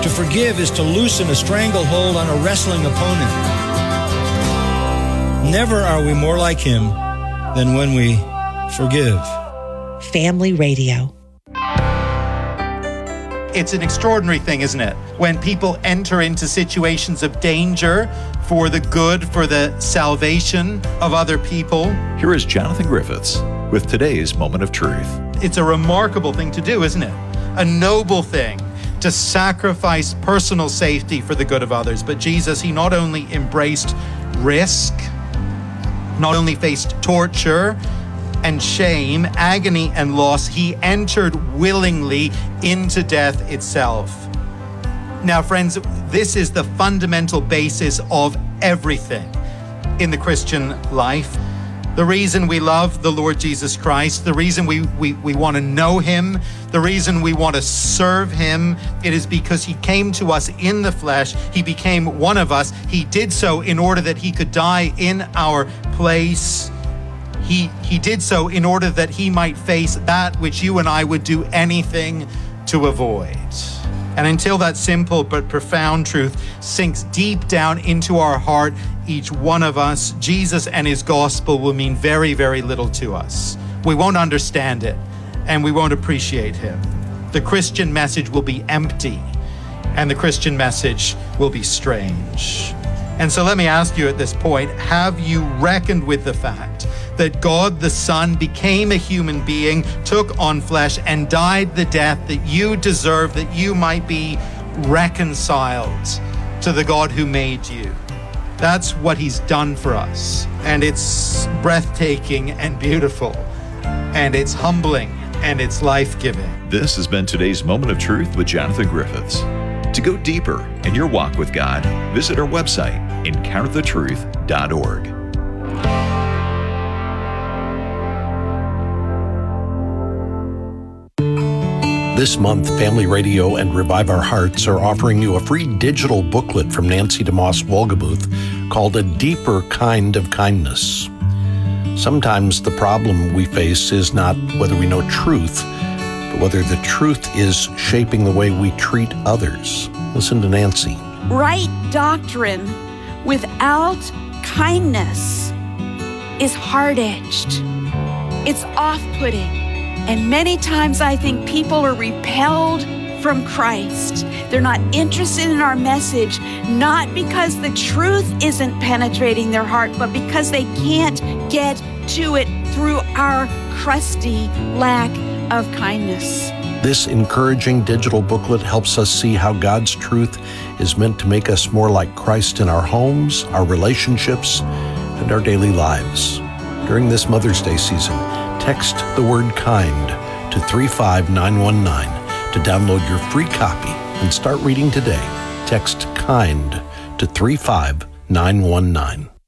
To forgive is to loosen a stranglehold on a wrestling opponent. Never are we more like him than when we forgive. Family Radio. It's an extraordinary thing, isn't it? When people enter into situations of danger for the good, for the salvation of other people. Here is Jonathan Griffiths with today's Moment of Truth. It's a remarkable thing to do, isn't it? A noble thing to sacrifice personal safety for the good of others. But Jesus, he not only embraced risk, not only faced torture and shame, agony and loss, he entered willingly into death itself. Now, friends, this is the fundamental basis of everything in the Christian life. The reason we love the Lord Jesus Christ, the reason we want to know him, the reason we want to serve him, it is because he came to us in the flesh. He became one of us. He did so in order that he could die in our place. He did so in order that he might face that which you and I would do anything to avoid. And until that simple but profound truth sinks deep down into our heart, each one of us, Jesus and his gospel will mean very, very little to us. We won't understand it, and we won't appreciate him. The Christian message will be empty, and the Christian message will be strange. And so let me ask you at this point, have you reckoned with the fact that God the Son became a human being, took on flesh, and died the death that you deserve, that you might be reconciled to the God who made you? That's what he's done for us. And it's breathtaking and beautiful, and it's humbling, and it's life-giving. This has been today's Moment of Truth with Jonathan Griffiths. To go deeper in your walk with God, visit our website, encounterthetruth.org. This month, Family Radio and Revive Our Hearts are offering you a free digital booklet from Nancy DeMoss Wolgemuth called A Deeper Kind of Kindness. Sometimes the problem we face is not whether we know truth, but whether the truth is shaping the way we treat others. Listen to Nancy. Right doctrine without kindness is hard-edged. It's off-putting. And many times I think people are repelled from Christ. They're not interested in our message, not because the truth isn't penetrating their heart, but because they can't get to it through our crusty lack of kindness. This encouraging digital booklet helps us see how God's truth is meant to make us more like Christ in our homes, our relationships, and our daily lives. During this Mother's Day season, text the word kind to 35919 to download your free copy and start reading today. Text kind to 35919.